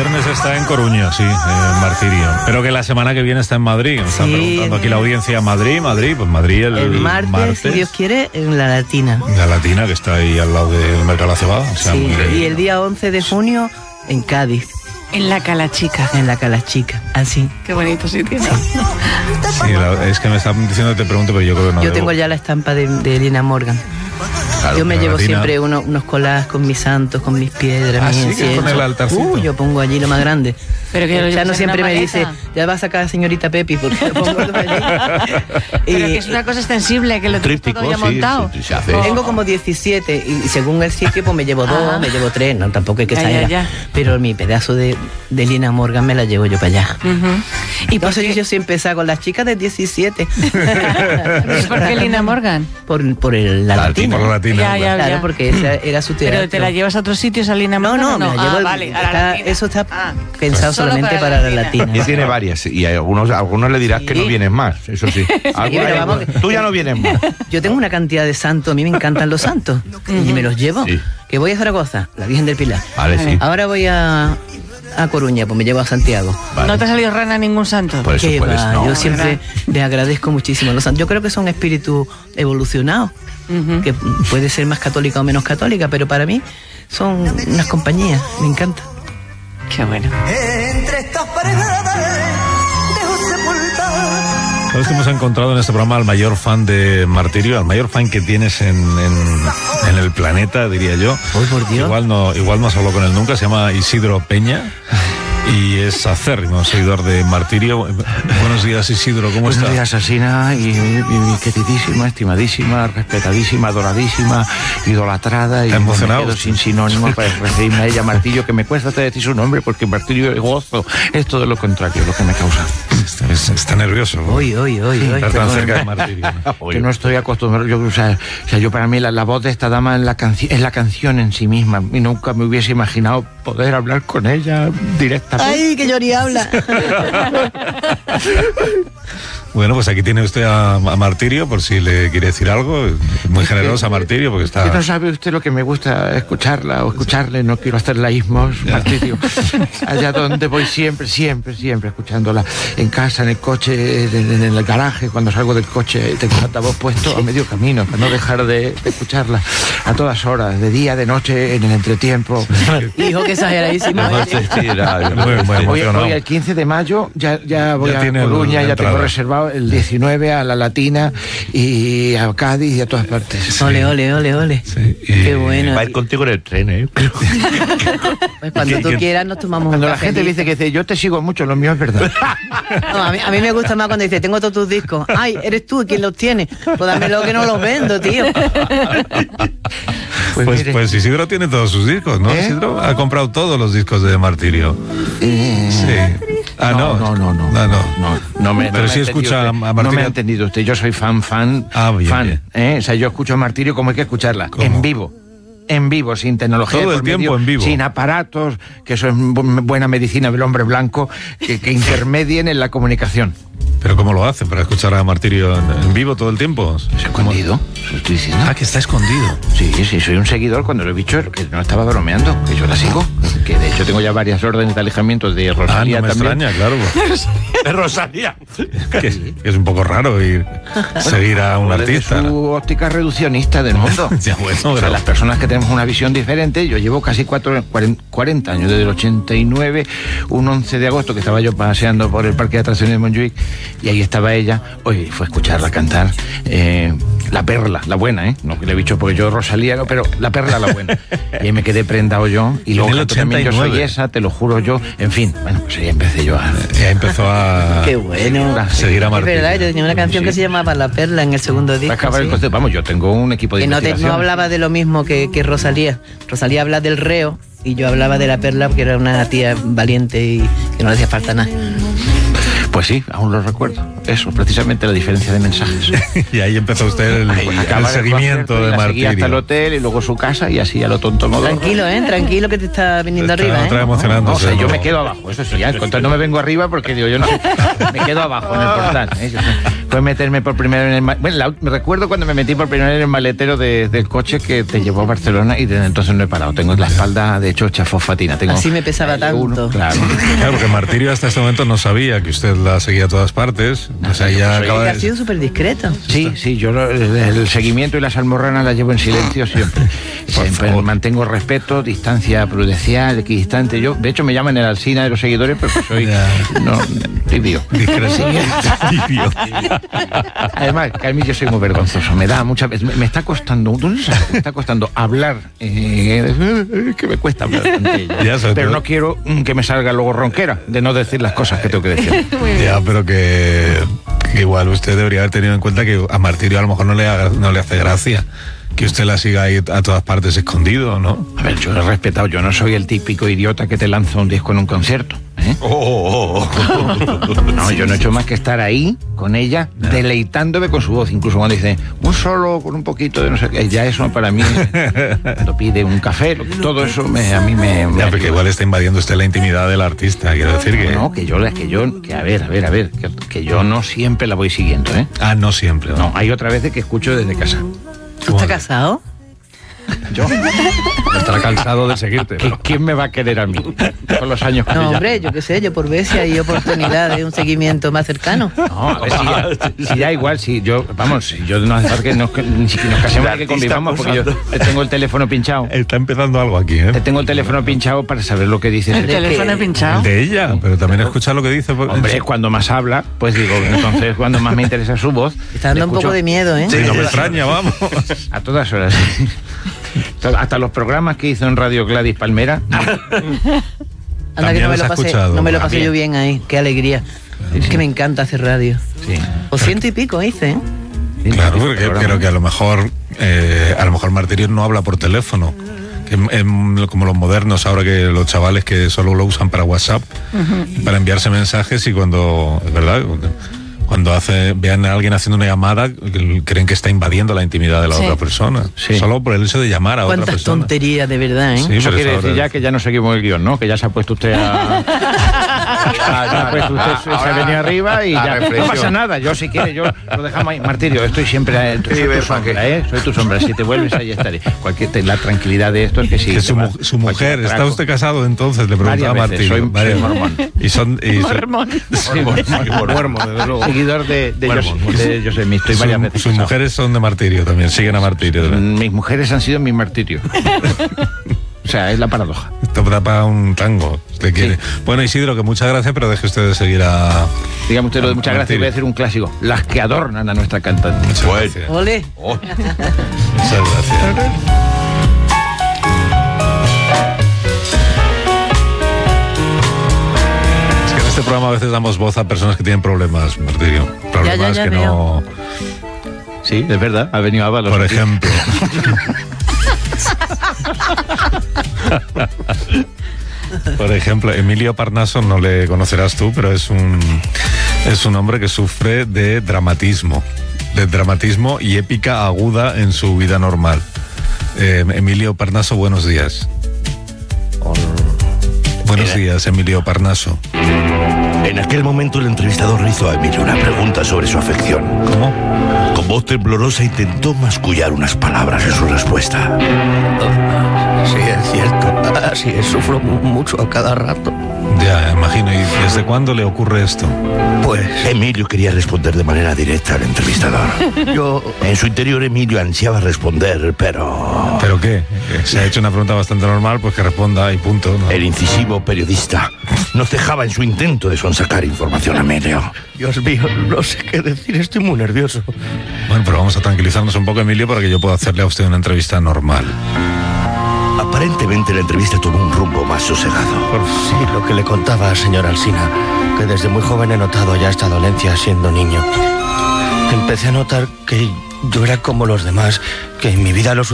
viernes está en Coruña, sí, Martirio. Pero que la semana que viene está en Madrid. Me están preguntando aquí la audiencia, Madrid, pues Madrid el martes, si Dios quiere, en La Latina. La Latina, que está ahí al lado del Mercado de la Cebada. O sea, sí, y el día 11 de junio en Cádiz. En la Calachica. En la Calachica, así. Qué bonito sitio. Sí, es que me están diciendo que te pregunto, pero yo creo que no. Yo tengo ya la estampa de Lina Morgan. Claro, yo me llevo siempre unos collages con mis santos, con mis piedras, mis inciensos. Con el altarcito. Yo pongo allí lo más grande. Pero que el Chano siempre me dice, ya va a sacar a señorita Pepi, porque lo pongo todo allí. Pero que es una cosa extensible, que lo tienes todo ya montado. Sí, tengo como 17, y según el sitio, pues me llevo 2, me llevo 3, no, tampoco hay que exagerar. Pero mi pedazo de Lina Morgan me la llevo yo para allá. Y por eso yo siempre salgo con las chicas de 17. ¿Por qué Lina Morgan? Por la Latina. Por la Latina. Claro, porque esa era su teatro. ¿Pero te la llevas a otros sitios, a Lina Morgan? No, me la llevo. Vale, eso está pensado solamente para la Latina. Y tiene varias, y a algunos le dirás que no vienes más, eso sí. Pero vamos, tú ya no vienes más. Yo tengo una cantidad de santos, a mí me encantan los santos, y me los llevo. Sí. Que voy a Zaragoza, la Virgen del Pilar. Vale, sí. Ahora voy a Coruña, pues me llevo a Santiago. Vale. ¿No te ha salido rana a ningún santo? Por eso puedes, yo siempre les agradezco muchísimo a los santos. Yo creo que son espíritus evolucionados, que puede ser más católica o menos católica, pero para mí son unas compañías, me encanta. Qué bueno. Entre estas paredes dejo sepultar. Sabes que hemos encontrado en este programa al mayor fan de Martirio, al mayor fan que tienes en el planeta, diría yo. ¡Ay, por Dios! Igual no has hablado con él nunca, se llama Isidro Peña. Y es acérrimo seguidor de Martirio. Buenos días, Isidro, ¿cómo estás? Buenos días, Asina, y mi queridísima, estimadísima, respetadísima, adoradísima, idolatrada. ¿Está emocionado? Me quedo sin sinónimos para referirme a ella, Martirio, que me cuesta decir su nombre porque Martirio es gozo. Es todo lo contrario lo que me causa. Está nervioso. Hoy. Estar tan cerca de Martirio. Que no estoy acostumbrado. Yo para mí la voz de esta dama es la canción en sí misma. Y nunca me hubiese imaginado poder hablar con ella directamente. ¡Ay, que Yori habla! Bueno, pues aquí tiene usted a Martirio, por si le quiere decir algo. Muy generosa Martirio, porque está... No sabe usted lo que me gusta escucharla o escucharle, no quiero hacerla ismos, Martirio. Allá donde voy siempre escuchándola. En casa, en el coche, en el garaje, cuando salgo del coche, tengo el altavoz puesto a medio camino, para no dejar de escucharla a todas horas, de día, de noche, en el entretiempo. Hijo, que exageradísima. Hoy el 15 de mayo ya voy a Coruña, ya tengo reservado el 19 a La Latina y a Cádiz y a todas partes. Ole. Sí, qué bueno. Va a ir contigo en el tren, ¿eh? Pues cuando tú quieras nos tomamos cuando un la gente dice yo te sigo mucho, lo mío es verdad. No, a mí me gusta más cuando dice, tengo todos tus discos. Ay, eres tú quien los tiene. Pues dámelo que no los vendo, tío. Pues Isidro tiene todos sus discos, ¿no? Isidro ha comprado todos los discos de Martirio. Sí. Pero sí escucha a Martirio. No me ha entendido usted. Yo soy fan. Bien. O sea, yo escucho a Martirio como hay que escucharla. ¿Cómo? En vivo, sin tecnología. Todo el tiempo en vivo. Sin aparatos, que eso es buena medicina del hombre blanco, que intermedien en la comunicación. ¿Pero cómo lo hacen para escuchar a Martirio en vivo todo el tiempo? Escondido, estoy diciendo. Que está escondido. Sí, soy un seguidor, cuando lo he dicho, que no estaba bromeando, que yo la sigo. Que de hecho tengo ya varias órdenes de alejamiento de Rosalía. No me también. extraña, claro. De Rosalía. Que es un poco raro seguir a un artista. Es su óptica reduccionista del mundo. Las personas que tenemos una visión diferente, yo llevo casi 40 años, desde el 89, un 11 de agosto que estaba yo paseando por el parque de atracciones de Montjuic, y ahí estaba ella. Hoy fue a escucharla cantar La Perla, la buena, no que le he dicho porque yo Rosalía, pero La Perla, la buena. Y ahí me quedé prendado yo, y luego también yo soy esa, te lo juro yo, en fin, bueno, pues ahí empecé yo a... Ya empezó a... Qué bueno. Seguir a Martirio. Es verdad, yo tenía una canción que se llamaba La Perla en el segundo disco. Vamos, yo tengo un equipo de investigación. No hablaba de lo mismo que Rosalía. Rosalía habla del reo y yo hablaba de La Perla porque era una tía valiente y que no le hacía falta nada. Pues sí, aún lo recuerdo. Eso, precisamente la diferencia de mensajes. Y ahí empezó usted el seguimiento de Martirio. Hasta el hotel y luego su casa y así a lo tonto modo. Tranquilo que te está viniendo arriba. Está emocionándose. No, o sea, yo me quedo abajo, eso sí, ya. No me vengo arriba porque digo, yo no sé, me quedo abajo en el portal. fue meterme por primera vez en el me recuerdo cuando me metí por primera vez en el maletero del coche que te llevó a Barcelona y desde entonces no he parado. Tengo la espalda, de hecho, hecha fosfatina. Así me pesaba tanto. Claro, porque Martirio hasta este momento no sabía que usted la seguía a todas partes. O sea, ya ha sido súper discreto. Sí, yo el seguimiento y las almorranas las llevo en silencio siempre. Siempre mantengo respeto, distancia prudencial, equidistante. Yo, de hecho, me llaman el Alsina de los seguidores, pero soy tibio. Tibio. Además, Carmen, yo soy muy vergonzoso. Me da muchas veces. Me está costando. Me está costando hablar. Que me cuesta hablar ante ella. Pero no quiero que me salga luego ronquera de no decir las cosas que tengo que decir. Ya, pero que igual usted debería haber tenido en cuenta que a Martirio a lo mejor no le hace gracia que usted la siga ahí a todas partes escondido, ¿no? A ver, yo lo he respetado. Yo no soy el típico idiota que te lanza un disco en un concierto. No, yo no he hecho más que estar ahí con ella, deleitándome con su voz. Incluso cuando dice un solo con un poquito de no sé qué, ya eso para mí, cuando pide un café, todo eso a mí me ya, porque igual está invadiendo usted la intimidad del artista, quiero decir que... No, a ver, que yo no siempre la voy siguiendo, ¿eh? Ah, no siempre. No, hay otra vez que escucho desde casa. ¿Tú estás casado? Yo. Estará cansado de seguirte. ¿Pero quién me va a querer a mí? Con los años que no, hombre, yo qué sé, yo por ver si hay oportunidad de un seguimiento más cercano. No, a ver si ya igual, si yo no hace falta que ni siquiera nos casemos que convivamos, porque yo tengo el teléfono pinchado. Está empezando algo aquí, ¿eh? Tengo el teléfono pinchado para saber lo que dice. ¿El teléfono pinchado? El de ella, pero también escucha lo que dice. Hombre, cuando más habla, pues digo, entonces cuando más me interesa su voz. Está dando un poco de miedo, ¿eh? Sí, no me extraña, vamos. A todas horas. Hasta los programas que hizo en Radio Gladys Palmera. Anda, que no me lo pasé yo bien ahí, qué alegría. Es que me encanta hacer radio. Sí. O 100 y pico hice, ¿eh? Claro, porque creo que a lo mejor Martirio no habla por teléfono. Como los modernos ahora, que los chavales que solo lo usan para WhatsApp, para enviarse mensajes, y cuando, es verdad, cuando vean a alguien haciendo una llamada, creen que está invadiendo la intimidad de la otra persona. Sí. Solo por el hecho de llamar a otra persona. Cuántas tonterías, de verdad, ¿eh? Sí, eso quiere decir ya que ya no seguimos el guión, ¿no? Que ya se ha puesto usted se venía arriba y ya no pasa nada. Yo, si quiere, yo lo dejamos ahí. Martirio, estoy siempre soy tu sombra, ¿eh? Soy tu sombra. Si te vuelves, ahí estaré. La tranquilidad de esto es que sí. Que su mujer, ¿está usted casado entonces? Le preguntaba a Martirio. Soy mormón. Mormón. Sí, mormón, desde luego. Seguidor de José Smith. Estoy varias veces. Sus mujeres son de Martirio también, siguen a Martirio. Mis mujeres han sido mi martirio. O sea, es la paradoja. Esto da para un tango, usted quiere. Sí. Bueno, Isidro, que muchas gracias, pero deje usted de seguir a... Dígame usted lo de muchas gracias, voy a decir un clásico. Las que adornan a nuestra cantante. Muchas gracias. ¡Ole! Oh. Muchas gracias. En este programa a veces damos voz a personas que tienen problemas, Martirio. Problemas que no... Sí, es verdad, ha venido Ábalos. Por ejemplo. Por ejemplo, Emilio Parnaso, no le conocerás tú, pero es un hombre que sufre de dramatismo y épica aguda en su vida normal. Emilio Parnaso, buenos días. Buenos días, Emilio Parnaso. En aquel momento el entrevistador le hizo a Emilio una pregunta sobre su afección. ¿Cómo? Con voz temblorosa intentó mascullar unas palabras en su respuesta. Sí, es cierto. Así es, sufro mucho a cada rato. Ya, imagino. ¿Y desde cuándo le ocurre esto? Pues Emilio quería responder de manera directa al entrevistador. En su interior, Emilio ansiaba responder, pero... ¿Pero qué? Se ha hecho una pregunta bastante normal, pues que responda y punto, ¿no? El incisivo periodista no cejaba en su intento de sonsacar información a Emilio. Dios mío, no sé qué decir, estoy muy nervioso. Bueno, pero vamos a tranquilizarnos un poco, Emilio, para que yo pueda hacerle a usted una entrevista normal. Aparentemente la entrevista tomó un rumbo más sosegado. Sí, lo que le contaba al señor Alsina, que desde muy joven he notado ya esta dolencia siendo niño. Empecé a notar que yo era como los demás, que en mi vida lo